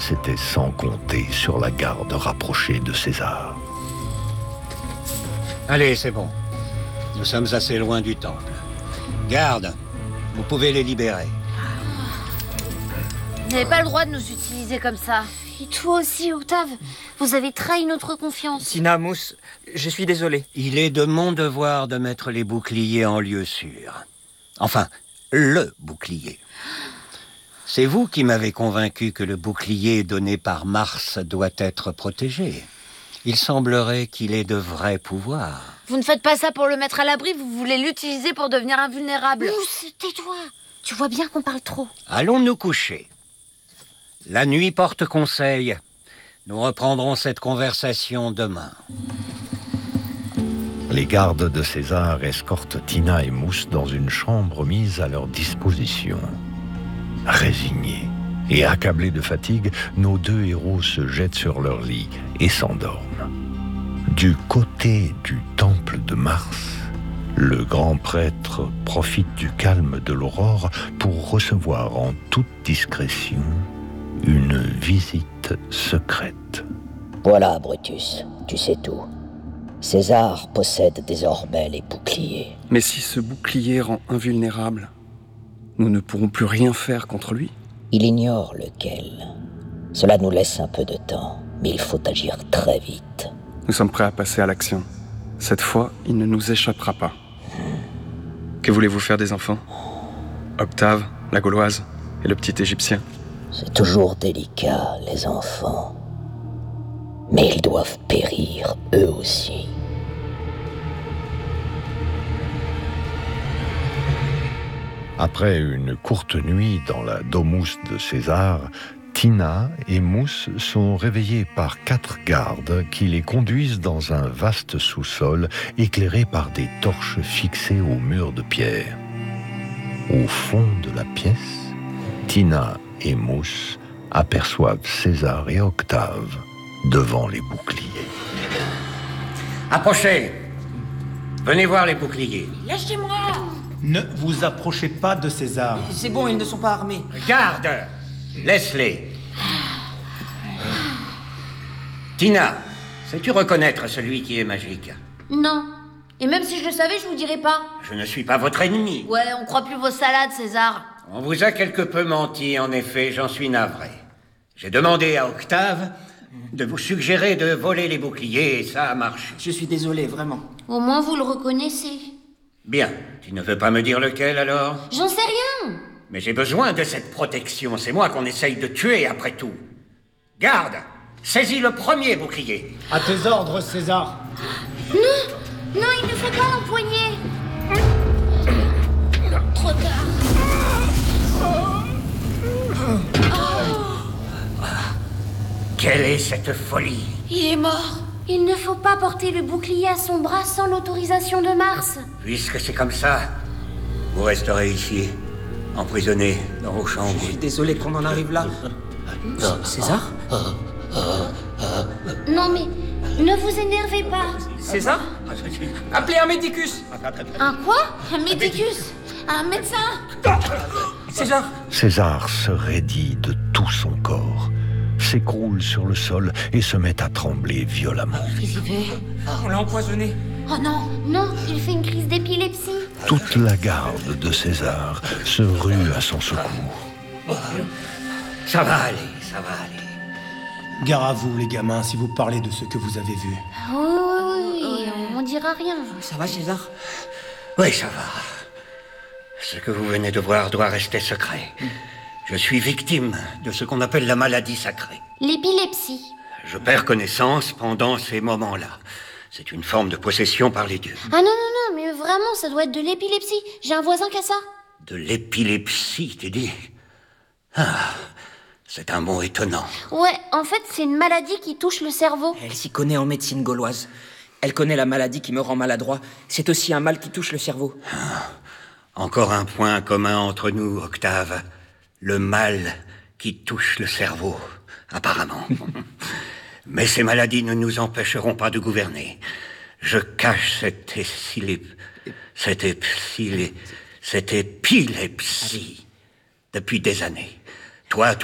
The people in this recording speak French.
c'était sans compter sur la garde rapprochée de César. Allez, c'est bon. Nous sommes assez loin du temple. Garde, vous pouvez les libérer. Vous n'avez pas le droit de nous utiliser comme ça. Et toi aussi, Octave. Vous avez trahi notre confiance. Tina, Mousse, je suis désolé. Il est de mon devoir de mettre les boucliers en lieu sûr. Enfin, le bouclier. C'est vous qui m'avez convaincu que le bouclier donné par Mars doit être protégé. Il semblerait qu'il ait de vrais pouvoirs. Vous ne faites pas ça pour le mettre à l'abri, vous voulez l'utiliser pour devenir invulnérable. Mousse, tais-toi. Tu vois bien qu'on parle trop. Allons nous coucher. La nuit porte conseil. Nous reprendrons cette conversation demain. Les gardes de César escortent Tina et Mousse dans une chambre mise à leur disposition. Résignés et accablés de fatigue, nos deux héros se jettent sur leur lit et s'endorment. Du côté du temple de Mars, le grand prêtre profite du calme de l'aurore pour recevoir en toute discrétion une visite secrète. Voilà, Brutus, tu sais tout. César possède désormais les boucliers. Mais si ce bouclier rend invulnérable, nous ne pourrons plus rien faire contre lui. Il ignore lequel. Cela nous laisse un peu de temps, mais il faut agir très vite. Nous sommes prêts à passer à l'action. Cette fois, il ne nous échappera pas. Que voulez-vous faire des enfants? Octave, la Gauloise et le petit Égyptien. C'est toujours délicat, les enfants. Mais ils doivent périr, eux aussi. Après une courte nuit dans la domus de César, Tina et Mousse sont réveillés par 4 gardes qui les conduisent dans un vaste sous-sol éclairé par des torches fixées au mur de pierre. Au fond de la pièce, Tina et Mousse aperçoivent César et Octave devant les boucliers. Approchez! Venez voir les boucliers. Lâchez-moi! Ne vous approchez pas de César. C'est bon, ils ne sont pas armés. Garde! Laisse-les. Tina, sais-tu reconnaître celui qui est magique? Non. Et même si je le savais, je vous dirais pas. Je ne suis pas votre ennemi. Ouais, on croit plus vos salades, César. On vous a quelque peu menti, en effet, j'en suis navré. J'ai demandé à Octave de vous suggérer de voler les boucliers, et ça a marché. Je suis désolé, vraiment. Au moins, vous le reconnaissez. Bien, tu ne veux pas me dire lequel, alors? J'en sais rien. Mais j'ai besoin de cette protection, c'est moi qu'on essaye de tuer, après tout. Garde, saisis le premier bouclier. À tes ordres, César. Non, il ne faut pas l'empoigner. Trop tard. Quelle est cette folie? Il est mort. Il ne faut pas porter le bouclier à son bras sans l'autorisation de Mars. Puisque c'est comme ça, vous resterez ici, emprisonnés dans vos chambres. Je suis désolé qu'on en arrive là. César? Non mais, ne vous énervez pas. César? Appelez un médicus! Un quoi? Un médicus? Un médecin? César? César se raidit de tout son corps, s'écroule sur le sol et se met à trembler violemment. Qu'est-ce qu'il fait? On l'a empoisonné. Oh non, non, il fait une crise d'épilepsie. Toute la garde de César se rue à son secours. Ça va aller, ça va aller. Gare à vous, les gamins, si vous parlez de ce que vous avez vu. Oui, on dira rien. Ça va, César? Oui, ça va. Ce que vous venez de voir doit rester secret. Je suis victime de ce qu'on appelle la maladie sacrée. L'épilepsie. Je perds connaissance pendant ces moments-là. C'est une forme de possession par les dieux. Ah non, mais vraiment, ça doit être de l'épilepsie. J'ai un voisin qui a ça. De l'épilepsie, tu dis? Ah, c'est un mot étonnant. Ouais, en fait, c'est une maladie qui touche le cerveau. Elle s'y connaît en médecine gauloise. Elle connaît la maladie qui me rend maladroit. C'est aussi un mal qui touche le cerveau. Encore un point commun entre nous, Octave. Le mal qui touche le cerveau, apparemment. Mais ces maladies ne nous empêcheront pas de gouverner. Je cache cette épilepsie depuis des années. Toi,